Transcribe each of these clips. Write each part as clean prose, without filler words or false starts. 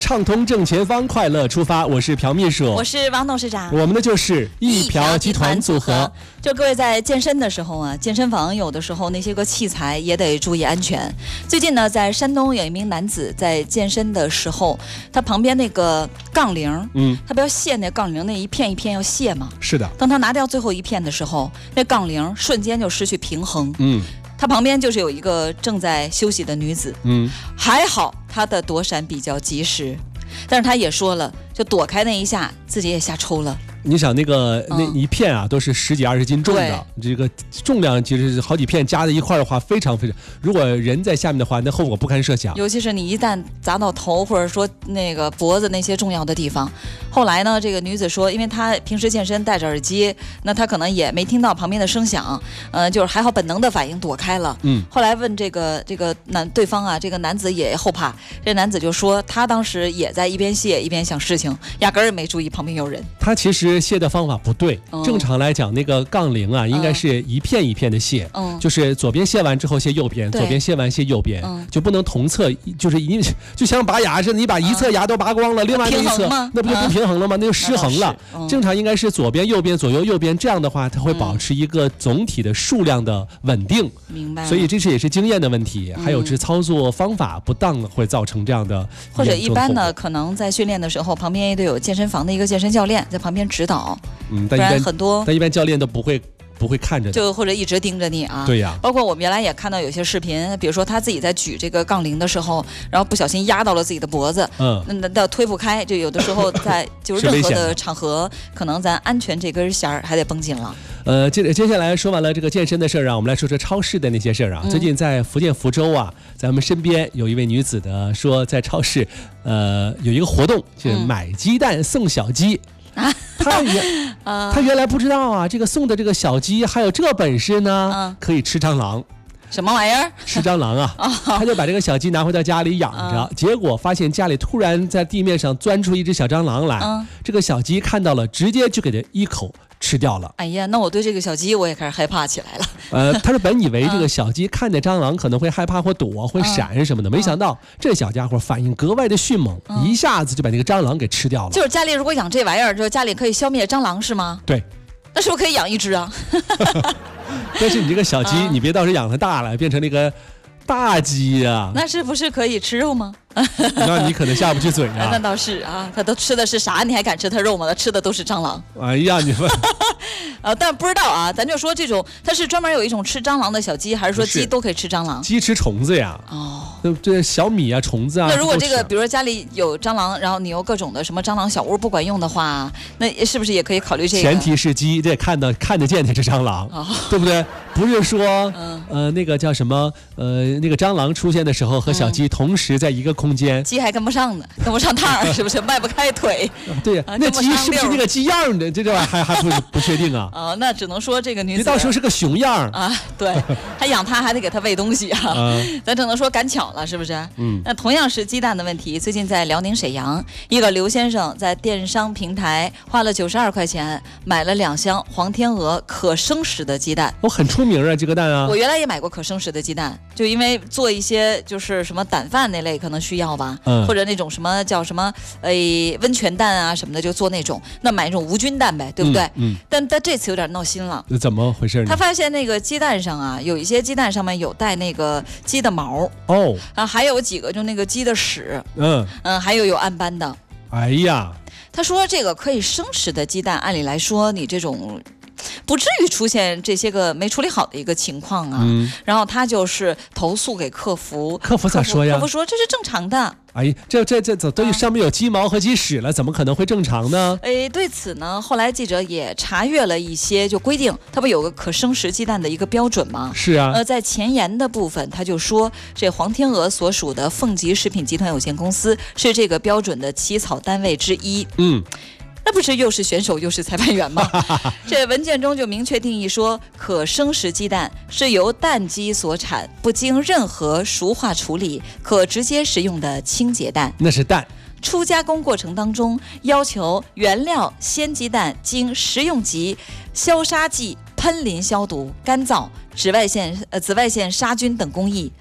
畅通正前方，快乐出发。我是朴秘书， 我是王董事长。 我们的就是一朴集团组合。 就各位在健身的时候啊，健身房有的时候那些个器材也得注意安全。最近呢，在山东有一名男子在健身的时候，他旁边那个杠铃，他不要卸那杠铃那一片一片要卸吗？ 是的。 当他拿掉最后一片的时候，那杠铃瞬间就失去平衡。他旁边就是有一个正在休息的女子，还好他的躲闪比较及时，但是他也说了，就躲开那一下，自己也吓抽了。 你想那一片啊，都是10几20斤重的，这个重量其实是好几片加在一块的话，非常，如果人在下面的话，那后果不堪设想。 尤其是你一旦砸到头，或者说那个脖子那些重要的地方。后来呢，这个女子说，因为她平时健身戴着耳机，那她可能也没听到旁边的声响，就是还好本能的反应躲开了。后来问这个对方啊，这个男子也后怕，这男子就说他当时也在一边卸一边想事情，压根儿也没注意旁边有人。 他其实卸的方法不对，正常来讲，那个杠铃啊，应该是一片一片的卸，就是左边卸完之后卸右边，左边卸完卸右边，就不能同侧，就是就像拔牙似的，你把一侧牙都拔光了，另外一侧那不就不平衡了吗？那就失衡了。正常应该是左边右边左右右边，这样的话它会保持一个总体的数量的稳定。 明白。 所以这也是经验的问题，还有是操作方法不当会造成这样的。 或者一般呢，可能在训练的时候，旁边也得有健身房的一个健身教练在旁边指导。不然很多， 但一般教练都不会看着， 就或者一直盯着你啊。 对呀。 包括我们原来也看到有些视频，比如说他自己在举这个杠铃的时候，然后不小心压到了自己的脖子，那推不开，就有的时候在就是任何的场合，可能咱安全这根弦还得绷紧了。 接下来说完了这个健身的事儿啊，我们来说说超市的那些事儿啊。最近在福建福州啊，在我们身边有一位女子的说，在超市有一个活动，就是买鸡蛋送小鸡。他原来不知道啊，这个送的这个小鸡还有这本事呢，可以吃蟑螂。 什么玩意儿？ 吃蟑螂啊！他就把这个小鸡拿回到家里养着，结果发现家里突然在地面上钻出一只小蟑螂来。这个小鸡看到了，直接就给它一口吃掉了。 哎呀，那我对这个小鸡我也开始害怕起来了。 他说本以为这个小鸡看见蟑螂可能会害怕或躲会闪什么的，没想到这小家伙反应格外的迅猛，一下子就把那个蟑螂给吃掉了。 就是家里如果养这玩意儿，就家里可以消灭蟑螂是吗？ 对。 那是不是可以养一只啊？ 但是你这个小鸡，你别到时候养它大了，变成那个大鸡啊， 那是不是可以吃肉吗？ 那你可能下不去嘴啊。 那倒是啊，他都吃的是啥？你还敢吃他肉吗？他吃的都是蟑螂。 哎呀，你们但不知道啊，咱就说这种，它是专门有一种吃蟑螂的小鸡，还是说鸡都可以吃蟑螂？ 鸡吃虫子呀。这小米啊，虫子啊。 那如果这个，比如说家里有蟑螂，然后你有各种的什么蟑螂小屋不管用的话，那是不是也可以考虑这个？ 前提是鸡得看得见它是蟑螂，对不对？不是说那个叫什么那个蟑螂出现的时候和小鸡同时在一个空间， 鸡还跟不上呢，跟不上趟是不是？迈不开腿。 对呀，那鸡是不是那个鸡样的？这还不确定啊。 那只能说这个女子， 你到时候是个熊样啊。对，还养它还得给它喂东西啊。咱只能说赶巧了，是不是？那同样是鸡蛋的问题，最近在辽宁沈阳，一个刘先生在电商平台花了92块钱买了2箱黄天鹅可生食的鸡蛋。 很出名啊，这个蛋啊。 我原来也买过可生食的鸡蛋，就因为做一些就是什么胆饭那类可能需要吧，或者那种什么叫什么温泉蛋啊什么的，就做那种，那买那种无菌蛋呗，对不对？但这次有点闹心了。 怎么回事呢？ 他发现那个鸡蛋上啊，有一些鸡蛋上面有带那个鸡的毛还有几个就那个鸡的屎，还有暗斑的。 哎呀， 他说这个可以生食的鸡蛋，按理来说你这种不至于出现这些个没处理好的一个情况啊。然后他就是投诉给客服， 客服咋说呀？ 客服说这是正常的。 哎，这都上面有鸡毛和鸡屎了，怎么可能会正常呢？ 对此呢，后来记者也查阅了一些就规定，它不有个可生食鸡蛋的一个标准吗？ 是啊。 在前言的部分，他就说这黄天鹅所属的凤吉食品集团有限公司是这个标准的起草单位之一。那不是又是选手又是裁判员吗？这文件中就明确定义说，可生食鸡蛋是由蛋鸡所产，不经任何熟化处理，可直接食用的清洁蛋。 那是蛋。 初加工过程当中，要求原料鲜鸡蛋经食用级消杀剂喷淋消毒、干燥、紫外线杀菌等工艺。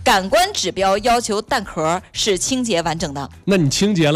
感官指标要求蛋壳是清洁完整的。 那你清洁了